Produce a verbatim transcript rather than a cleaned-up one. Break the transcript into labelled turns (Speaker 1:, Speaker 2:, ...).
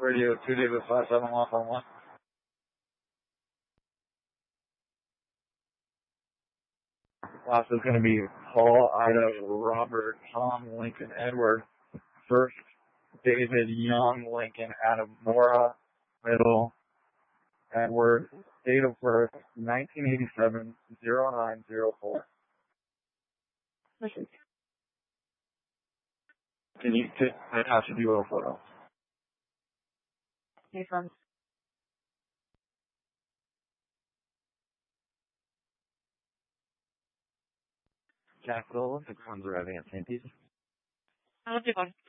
Speaker 1: Radio two David five seven one one one. Last is going to be Paul, Ida, Robert, Tom, Lincoln, Edward. First, David, Young, Lincoln, Adam, Nora, Middle, Edward. Date of birth, nineteen eighty-seven, zero nine zero four. Can you take, I have to do a photo.
Speaker 2: Hey, from
Speaker 1: Jack Golan, the one's arriving at Saint Peter's.
Speaker 2: how's it going?